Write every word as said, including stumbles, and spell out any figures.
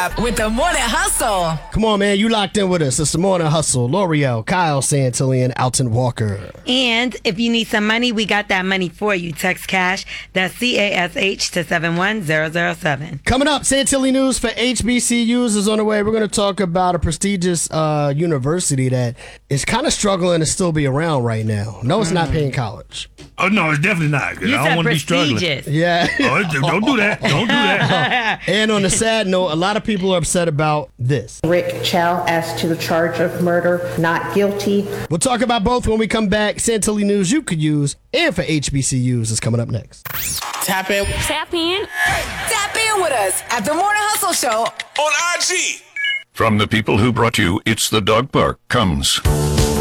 app with the Morning Hustle. Come on, man. You locked in with us. It's the Morning Hustle. L'Oreal, Kyle Santillan, Alton Walker. And if you need some money, we got that money for you. Text cash, that's C A S H, to seven one zero zero seven. Coming up, Santilli News for H B C Us is on the way. We're going to talk about a prestigious uh, university that is kind of struggling to still be around right now. No, it's mm. not paying college. Oh, no, it's definitely not. You I don't want to be struggling. Yeah. Oh, don't do that. Don't do that. And on a sad note, a lot of people are upset about this. Rick Chow asked to the charge of murder, not guilty. We'll talk about both when we come back. Santilli News you could use, and for H B C Us is coming up next. Tap in. Tap in. Tap in with us at the Morning Hustle Show on I G. From the people who brought you It's the Dog Park comes